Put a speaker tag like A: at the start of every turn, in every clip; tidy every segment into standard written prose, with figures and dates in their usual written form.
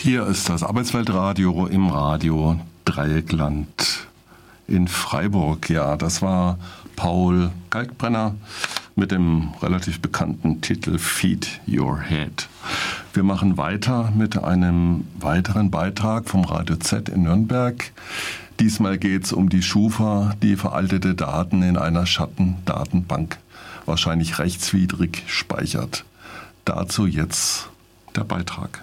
A: Hier ist das Arbeitsweltradio im Radio Dreieckland in Freiburg. Ja, das war Paul Kalkbrenner mit dem relativ bekannten Titel Feed Your Head. Wir machen weiter mit einem weiteren Beitrag vom Radio Z in Nürnberg. Diesmal geht es um die Schufa, die veraltete Daten in einer Schattendatenbank wahrscheinlich rechtswidrig speichert. Dazu jetzt der Beitrag.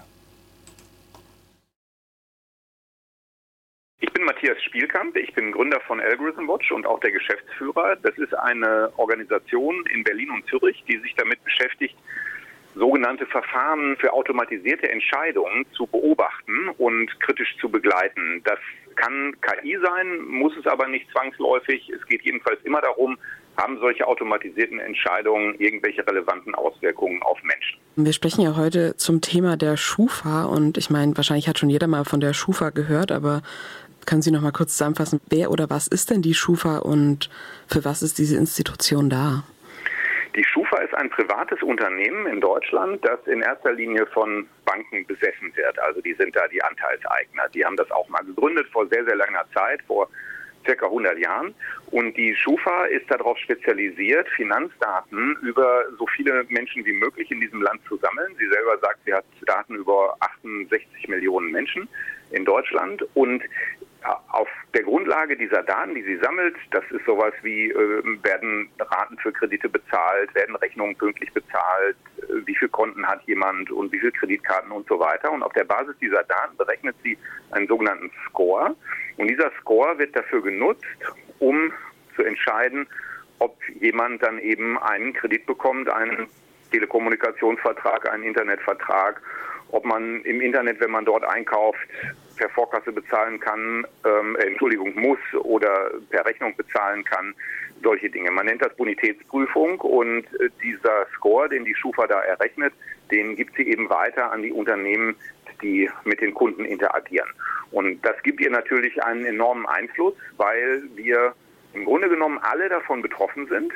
B: Ich bin Matthias Spielkamp, ich bin Gründer von Algorithm Watch und auch der Geschäftsführer. Das ist eine Organisation in Berlin und Zürich, die sich damit beschäftigt, sogenannte Verfahren für automatisierte Entscheidungen zu beobachten und kritisch zu begleiten. Das kann KI sein, muss es aber nicht zwangsläufig. Es geht jedenfalls immer darum, haben solche automatisierten Entscheidungen irgendwelche relevanten Auswirkungen auf Menschen.
C: Wir sprechen ja heute zum Thema der Schufa und ich meine, wahrscheinlich hat schon jeder mal von der Schufa gehört, aber können Sie noch mal kurz zusammenfassen, wer oder was ist denn die Schufa und für was ist diese Institution da?
B: Die Schufa ist ein privates Unternehmen in Deutschland, das in erster Linie von Banken besessen wird. Also die sind da die Anteilseigner. Die haben das auch mal gegründet vor sehr, sehr langer Zeit, vor circa 100 Jahren. Und die Schufa ist darauf spezialisiert, Finanzdaten über so viele Menschen wie möglich in diesem Land zu sammeln. Sie selber sagt, sie hat Daten über 68 Millionen Menschen in Deutschland. Und auf der Grundlage dieser Daten, die sie sammelt, das ist sowas wie, werden Raten für Kredite bezahlt, werden Rechnungen pünktlich bezahlt, wie viele Konten hat jemand und wie viele Kreditkarten und so weiter. Und auf der Basis dieser Daten berechnet sie einen sogenannten Score. Und dieser Score wird dafür genutzt, um zu entscheiden, ob jemand dann eben einen Kredit bekommt, einen Telekommunikationsvertrag, einen Internetvertrag, ob man im Internet, wenn man dort einkauft, per Vorkasse bezahlen kann, muss oder per Rechnung bezahlen kann, solche Dinge. Man nennt das Bonitätsprüfung und dieser Score, den die Schufa da errechnet, den gibt sie eben weiter an die Unternehmen, die mit den Kunden interagieren. Und das gibt ihr natürlich einen enormen Einfluss, weil wir im Grunde genommen alle davon betroffen sind.